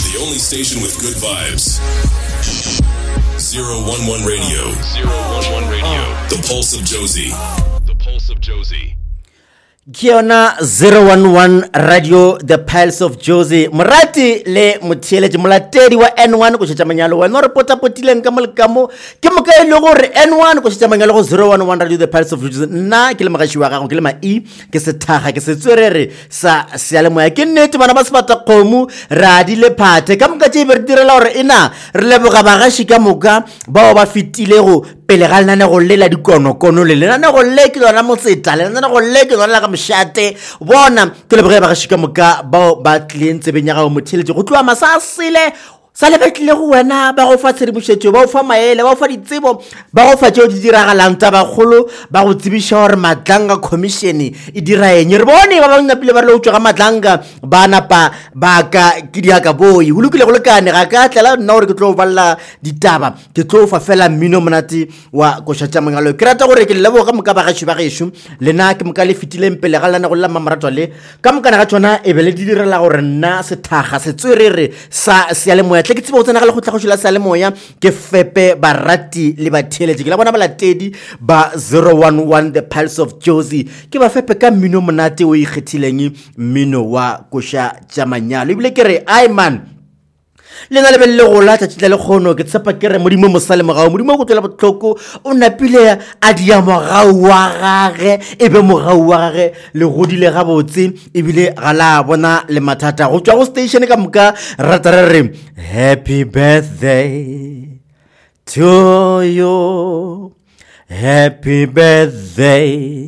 The only station with good vibes. 011 Radio. 011 Radio. The Pulse of Josie. The Pulse of Josie. Kiona 011 Radio, The Pulse of Josie. Murati le mutiele mulatedi wa N1 kushita manyalo wa no reporta potile nkamulkamo kemuka logo N1 kushita manyalo 011 Radio, The Pulse of Josie. Na kile makashiwa ka kile ma e ke se thaga ke se tsorere sa siale moya ke nnete bana ba sepata qomu radi le phate kamuka tse berdirela hore ina re leboga bagashi kamuka ba ba fitile go pele ga lana go lela dikono le lana go le ke lona motseta le lana go le ke lona ka mshate bona ke le bega ba shika moka ba clients be nyaga mo theletse go tloa masasile sa le betle go wena ba go fa tshedimosetso ba go fa maele ba go fa ditsebo ba go fa tšeo di diragalang tsa bagolo ba go tsebisha gore Matlanga commission e dira eng re bone ba bang pele ba re lo tswa ga Matlanga ba napa ba ka ke diaka boy go lokile go lekane ga ka tlela nna gore ke tlo balla ditaba ke tlo fa fela mmino monati wa go shatsa mangalo ke rata gore ke lebo ga moka ba ga shiba geshu lena ke moka le fitile mpele ga lana go la mamaratswa le ka moka ga tsona e bele di direla gore nna se thaga se tswerere sa le moya ke tsebo tsena ga le go tla go shila sa le moya ke fepe barati le batheletsi ke la bona ba latedi ba 011 The Pulse of Josie ke ba fepe ka mmino monate o ikgethileng mmino wa kosha tsamanyalo ibile ke re ai man lena le belle go latsa tshitla le khono ke tsepa ke re modimo mosale mogao modimo go tsela botlhoko o napile a dia mogao wa gage ebe mogao wa gage le godile ga botse ebile ga la bona le mathata go tswa go station ka moka rata re happy birthday to you, happy birthday